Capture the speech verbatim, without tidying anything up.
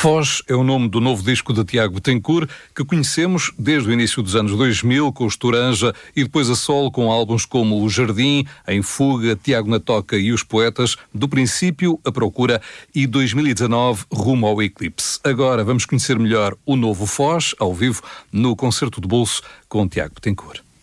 Foz é o nome do novo disco de Tiago Betancourt, que conhecemos desde o início dos anos dois mil, com os Toranja, e depois a solo com álbuns como O Jardim, Em Fuga, Tiago na Toca e Os Poetas, Do Princípio, A Procura e dois mil e dezanove, Rumo ao Eclipse. Agora vamos conhecer melhor o novo Foz, ao vivo, no Concerto de Bolso, com Tiago Betancourt.